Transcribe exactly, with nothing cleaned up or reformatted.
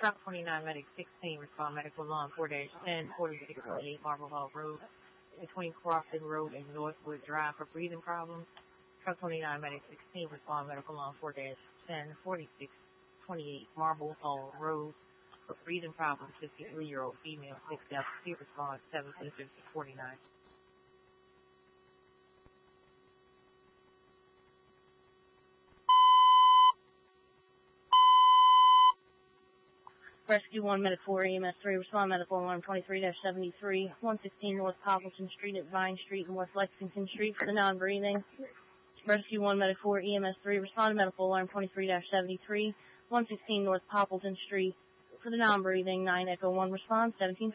Truck twenty-nine, Medic sixteen, respond medical alarm four dash ten, forty-six twenty-eight Marble Hall Road, between Crofton Road and Northwood Drive for breathing problems. Truck twenty-nine, Medic sixteen, respond medical alarm four dash ten, forty-six twenty-eight Marble Hall Road for breathing problems, fifty-three-year-old female, six F C, respond seventeen fifty forty-nine. Rescue one, Medic four, E M S three, respond medical alarm twenty-three dash seventy-three, one fifteen North Poppleton Street at Vine Street and West Lexington Street for the non-breathing. Rescue one, Medic four, E M S three, respond to medical alarm twenty-three dash seventy-three, one fifteen North Poppleton Street for the non-breathing. nine Echo one, respond seventeen